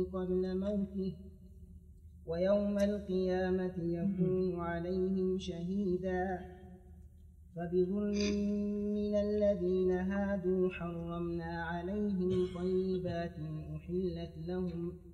قبل موته ويوم القيامة يكون عليهم شهيدا. فبظلم من الذين هادوا حرمنا عليهم طيبات أحلت لهم